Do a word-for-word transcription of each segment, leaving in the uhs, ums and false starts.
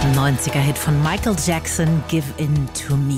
neunziger-Hit von Michael Jackson, Give In To Me.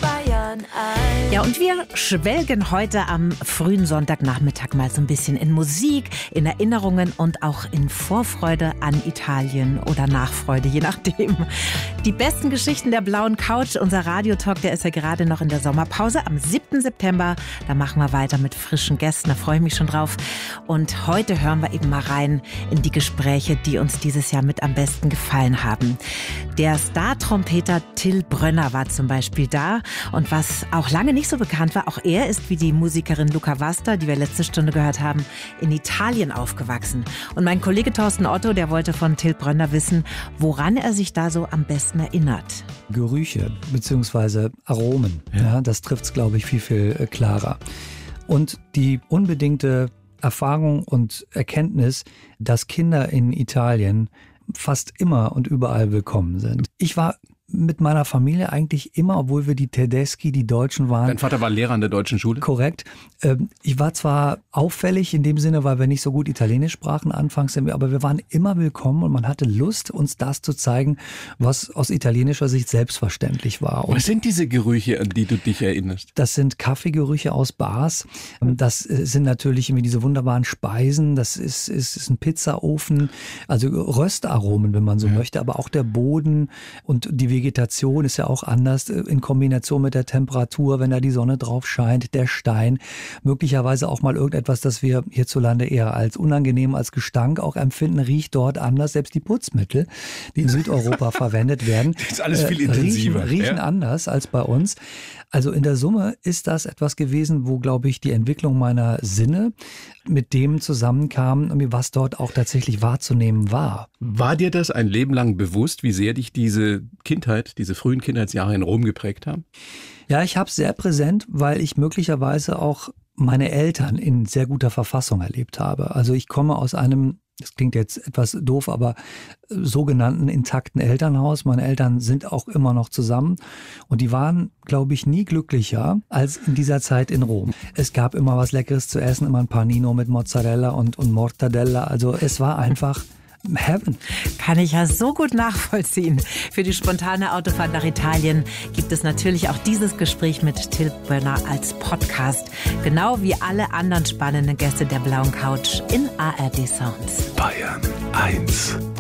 Ja, und wir schwelgen heute am frühen Sonntagnachmittag mal so ein bisschen in Musik, in Erinnerungen und auch in Vorfreude an Italien oder Nachfreude, je nachdem. Die besten Geschichten der blauen Couch, unser Radiotalk, der ist ja gerade noch in der Sommerpause. Am siebten September, da machen wir weiter mit frischen Gästen, da freue ich mich schon drauf. Und heute hören wir eben mal rein in die Gespräche, die uns dieses Jahr mit am besten gefallen haben. Der Star-Trompeter Till Brönner war zum Beispiel da. Und was auch lange nicht so bekannt war, auch er ist wie die Musikerin Luca Vasta, die wir letzte Stunde gehört haben, in Italien aufgewachsen. Und mein Kollege Thorsten Otto, der wollte von Till Brönner wissen, woran er sich da so am besten erinnert. Gerüche bzw. Aromen, ja. Ja, das trifft es, glaube ich, viel, viel klarer. Und die unbedingte Erfahrung und Erkenntnis, dass Kinder in Italien fast immer und überall willkommen sind. Ich war mit meiner Familie eigentlich immer, obwohl wir die Tedeschi, die Deutschen waren. Dein Vater war Lehrer an der deutschen Schule? Korrekt. Ich war zwar auffällig in dem Sinne, weil wir nicht so gut Italienisch sprachen anfangs, aber wir waren immer willkommen und man hatte Lust, uns das zu zeigen, was aus italienischer Sicht selbstverständlich war. Und was sind diese Gerüche, an die du dich erinnerst? Das sind Kaffeegerüche aus Bars. Das sind natürlich irgendwie diese wunderbaren Speisen. Das ist, ist, ist ein Pizzaofen, also Röstaromen, wenn man so ja. möchte, aber auch der Boden und die Vegetation ist ja auch anders in Kombination mit der Temperatur, wenn da die Sonne drauf scheint, der Stein, möglicherweise auch mal irgendetwas, das wir hierzulande eher als unangenehm, als Gestank auch empfinden, riecht dort anders. Selbst die Putzmittel, die in Südeuropa verwendet werden, das ist alles viel intensiver. riechen, riechen ja. anders als bei uns. Also in der Summe ist das etwas gewesen, wo, glaube ich, die Entwicklung meiner Sinne mit dem zusammenkam, was dort auch tatsächlich wahrzunehmen war. War dir das ein Leben lang bewusst, wie sehr dich diese Kindheit, diese frühen Kindheitsjahre in Rom geprägt haben? Ja, ich habe es sehr präsent, weil ich möglicherweise auch meine Eltern in sehr guter Verfassung erlebt habe. Also ich komme aus einem, das klingt jetzt etwas doof, aber sogenannten intakten Elternhaus. Meine Eltern sind auch immer noch zusammen und die waren, glaube ich, nie glücklicher als in dieser Zeit in Rom. Es gab immer was Leckeres zu essen, immer ein Panino mit Mozzarella und, und Mortadella. Also es war einfach Heaven. Kann ich ja so gut nachvollziehen. Für die spontane Autofahrt nach Italien gibt es natürlich auch dieses Gespräch mit Till Brönner als Podcast. Genau wie alle anderen spannenden Gäste der blauen Couch in A R D Sounds. Bayern eins.